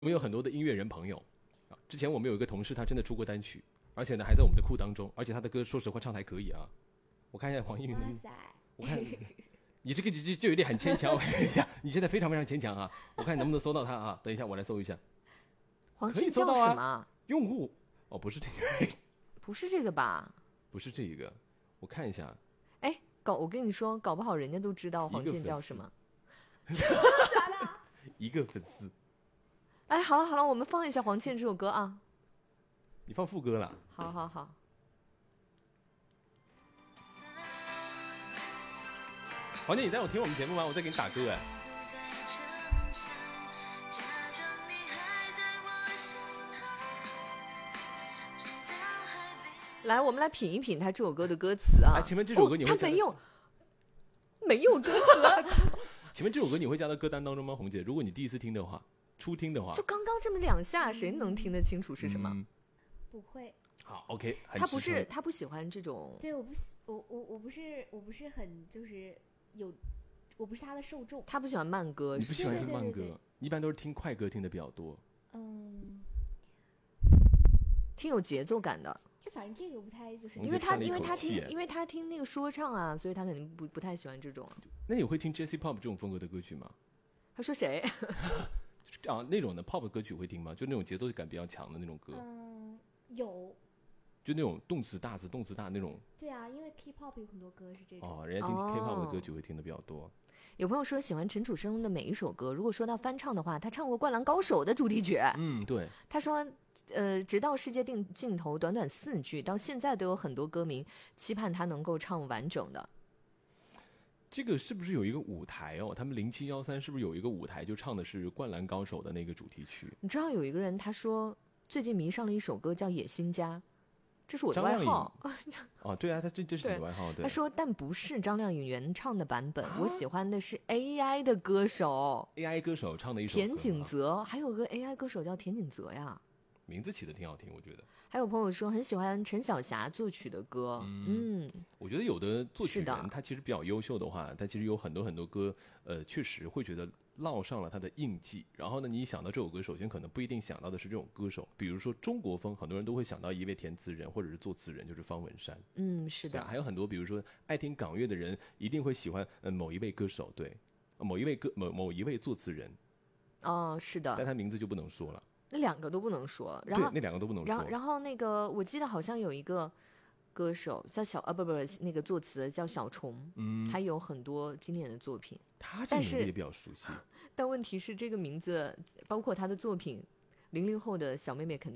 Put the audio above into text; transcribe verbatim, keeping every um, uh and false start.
我们有很多的音乐人朋友啊，之前我们有一个同事，他真的出过单曲，而且呢还在我们的库当中，而且他的歌说实话唱的还可以啊。我看一下黄一鸣， 哇塞， 我看你这个就就有点很牵强，我看一下，你现在非常非常牵强啊！我看能不能搜到他啊？等一下我来搜一下。 黄庆叫可以搜到啊什么？ 用户哦，不是这个， 不是这个吧？ 不是这一个，我看一下。 哎，搞我跟你说，搞不好人家都知道黄庆叫什么。 一个粉丝。 哎，好了好了，我们放一下黄倩这首歌啊。 你放副歌了。 好好好。 黄姐，你在我听我们节目吗？我在给你打歌哎。 来，我们来品一品他这首歌的歌词啊。 哎，请问这首歌你会、 哦？他没有，没有歌词。 请问这首歌你会加到歌单当中吗，红姐？如果你第一次听的话，初听的话， 就刚刚这么两下，谁能听得清楚是什么？ 嗯、 不会。 好 ，OK。 他不是，他不喜欢这种。 对，我不，我我我不是，我不是很就是有，我不是他的受众。 他不喜欢慢歌， 你不喜欢听慢歌， 对对对对对， 你一般都是听快歌听的比较多。 嗯。 挺有节奏感的， 就反正这个不太就是， 因为他因为他听因为他听那个说唱啊，所以他肯定不不太喜欢这种。 那你会听 J C Pop 这种风格的歌曲吗？ 他说谁？ 啊，那种的 Pop 歌曲会听吗？就那种节奏感比较强的那种歌。 嗯，有。 就那种动词大词动词大那种。 对啊，因为 K-pop 有很多歌是这种。 哦，人家听 K-pop 的歌曲会听的比较多。哦， 有朋友说喜欢陈楚生的每一首歌，如果说到翻唱的话，他唱过《灌篮高手》的主题曲。 嗯，对。 他说。呃，直到世界定尽头，短短四句，到现在都有很多歌迷期盼他能够唱完整的。 这个是不是有一个舞台哦？他们零七幺三是不是有一个舞台，就唱的是《灌篮高手》的那个主题曲？ 你知道有一个人他说最近迷上了一首歌叫《野心家》，这是我的外号。 哦，对啊，他这这是你的外号。对。 他说，但不是张靓颖原唱的版本，啊、我喜欢的是 A I 的歌手。 A I 歌手唱的一首歌。 田景泽，还有个 A I 歌手叫田景泽呀。 名字起的挺好听，我觉得。 还有朋友说很喜欢陈小霞作曲的歌。嗯， 嗯我觉得有的作曲人他其实比较优秀的话，他其实有很多很多歌，呃，确实会觉得烙上了他的印记。然后呢，你一想到这首歌，首先可能不一定想到的是这种歌手，比如说中国风，很多人都会想到一位填词人或者是作词人，就是方文山。 嗯，是的。 还有很多，比如说爱听港乐的人，一定会喜欢呃某一位歌手，对，某一位歌某某一位作词人。 哦，是的。 但他名字就不能说了。 那两个都不能说，然后对那两个都不能说。 然后，然后那个我记得好像有一个歌手叫小啊不不不，那个作词叫小虫，嗯，他有很多经典的作品。 他这个名字也比较熟悉。 但问题是，这个名字包括他的作品，零零后的小妹妹肯定。